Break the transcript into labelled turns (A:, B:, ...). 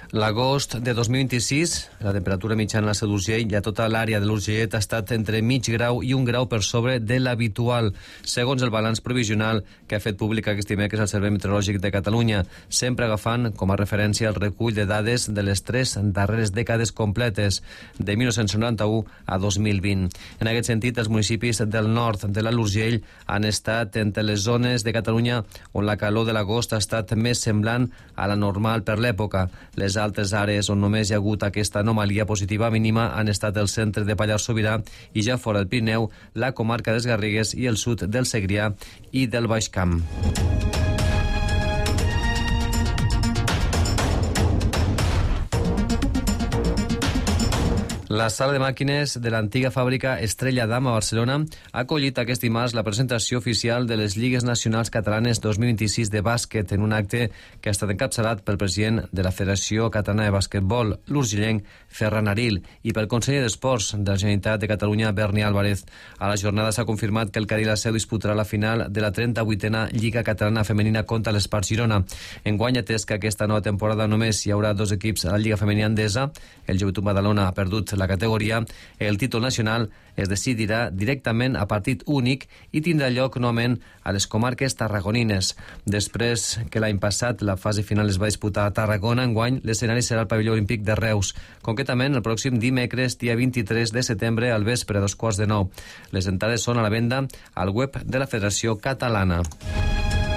A: L'agost de 2026, la temperatura mitjana a la Seu d'Urgell i a tota l'àrea de l'Urgellet ha estat entre mig grau i 1 grau per sobre de l'habitual, segons el balanç provisional que ha fet públic aquest dimecres el Servei Meteorològic de Catalunya, sempre agafant com a referència el recull de dades de les 3 darreres dècades completes, de 1991 a 2020. En aquest sentit, els municipis del nord de l'Alt Urgell han estat entre les zones de Catalunya on la calor de l'agost ha estat més semblant a la normal per l'època. Les altres àrees on només hi ha hagut aquesta anomalia positiva mínima han estat el centre de Pallars Sobirà i ja fora del Pirineu, la comarca dels Garrigues i el sud del Segrià i del Baix Camp. La sala de màquines de l'antiga fàbrica Estrella Damm a Barcelona ha acollit aquest dimarts la presentació oficial de les Lligues Nacionals Catalanes 2026 de bàsquet en un acte que ha estat encapçalat pel president de la Federació Catalana de Basquetbol, l'urgellenc Ferran Aril, i pel conseller d'Esports de la Generalitat de Catalunya, Berni Álvarez. A la jornada s'ha confirmat que el Cadí La Seu disputarà la final de la 38a Lliga Catalana Femenina contra l'Espart Girona. Enguany, atès que aquesta nova temporada només hi haurà 2 equips a la Lliga Femenina Endesa, el Joventut Badalona ha perdut la categoria, el títol nacional es decidirà directament a partit únic i tindrà lloc novament a les comarques tarragonines. Després que l'any passat la fase final es va disputar a Tarragona, enguany l'escenari serà el pavelló olímpic de Reus, concretament el pròxim dimecres, dia 23 de setembre, al vespre a 9:15. Les entrades són a la venda al web de la Federació Catalana.